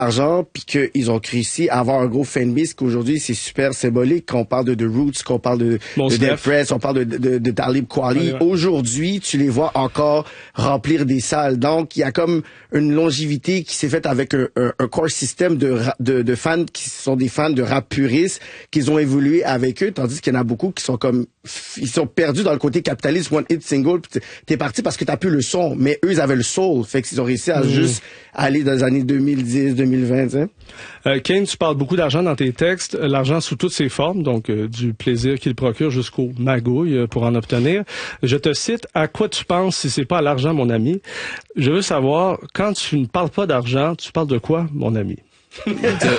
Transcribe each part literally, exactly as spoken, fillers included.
argent, puis qu'ils ont réussi à avoir un gros fanbase qu'aujourd'hui c'est super symbolique. Qu'on parle de The Roots, qu'on parle de, bon de Dead Press, on parle de, de, de Talib Kweli. Ouais, ouais. Aujourd'hui, tu les vois encore remplir des salles. Donc, il y a comme une longévité qui s'est faite avec un, un, un core système de, de, de fans qui sont des fans de rap puristes, qu'ils ont évolué avec eux, tandis qu'il y en a beaucoup qui sont comme, ils sont perdus dans le côté capitaliste, one hit single. T'es parti parce que t'as plus le son, mais eux, ils avaient le soul. Fait qu'ils ont réussi à mmh. juste aller dans les années deux mille dix, deux mille vingt, hein. Euh, Kane, tu parles beaucoup d'argent dans tes textes, l'argent sous toutes ses formes, donc euh, du plaisir qu'il procure jusqu'au magouille euh, pour en obtenir. Je te cite, à quoi tu penses si c'est pas à l'argent, mon ami? Je veux savoir, quand tu ne parles pas d'argent, tu parles de quoi, mon ami? OK,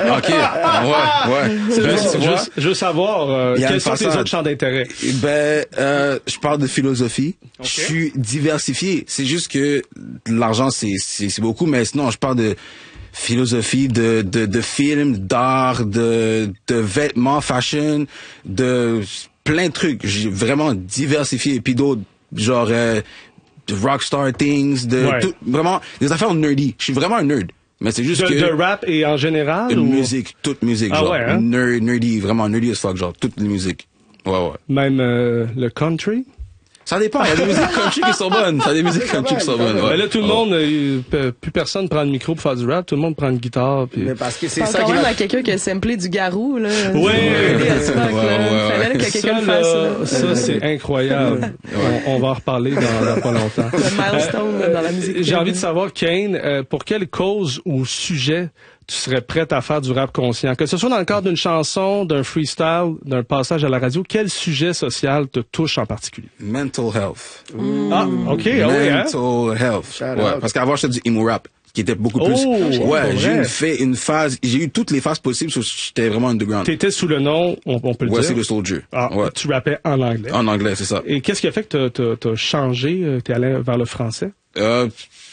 ouais, ouais. Je, je, je veux savoir, euh, quels sont tes autres champs d'intérêt? Ben, euh, je parle de philosophie. Okay. Je suis diversifié. C'est juste que l'argent, c'est, c'est, c'est beaucoup, mais sinon, je parle de philosophie, de, de, de films, d'art, de, de vêtements, fashion, de plein de trucs. J'ai vraiment diversifié. Et puis d'autres, genre, euh, rockstar things, de, ouais. tout, vraiment, des affaires nerdy. Je suis vraiment un nerd. Mais c'est juste de, que... De rap et en général? Ou... Musique, toute musique, ah genre. Ouais, hein? Nerd, nerdy, vraiment nerdy as fuck, genre, toute la musique. Ouais, ouais. Même euh, le country? Ça dépend, il y a des musiques country qui sont bonnes. Ça a des musiques country qui sont bonnes, ouais. Mais là, tout le monde, euh, plus personne prend le micro pour faire du rap, tout le monde prend une guitare. Puis... Mais parce que c'est ça quand même à quelqu'un qui a samplé du Garou, là. Oui, oui, oui. Fallait que quelqu'un le fasse, là. Ça, c'est incroyable. on, on va en reparler dans, dans pas longtemps. Le milestone euh, dans la musique. J'ai envie de savoir, Kane, euh, pour quelle cause ou sujet tu serais prête à faire du rap conscient? Que ce soit dans le cadre d'une chanson, d'un freestyle, d'un passage à la radio, quel sujet social te touche en particulier? Mental health. Mm. Ah, OK. Mental ah oui, hein? health. Shout ouais, out. Parce qu'avant, j'étais du emo rap, qui était beaucoup oh, plus... Ouais, j'ai une, fait, une phase... J'ai eu toutes les phases possibles, j'étais vraiment underground. T'étais sous le nom, on, on peut le ouais, dire? Ouais, c'est le Soulja. Ah, ouais. Tu rappais en anglais? En anglais, c'est ça. Et qu'est-ce qui a fait que t'as, t'as, t'as changé, t'es allé vers le français? Euh...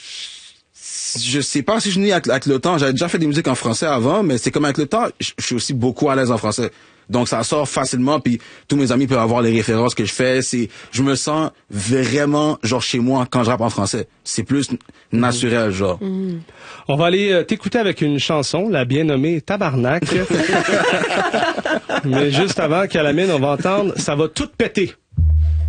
Je sais pas si je n'ai avec, avec le temps. J'avais déjà fait des musiques en français avant, mais c'est comme avec le temps, je, je suis aussi beaucoup à l'aise en français. Donc ça sort facilement, puis tous mes amis peuvent avoir les références que je fais. C'est, je me sens vraiment genre chez moi quand je rappe en français. C'est plus naturel, genre. Mmh. On va aller euh, t'écouter avec une chanson, la bien nommée Tabarnak. Mais juste avant qu'à la mine, on va entendre « Ça va tout péter ».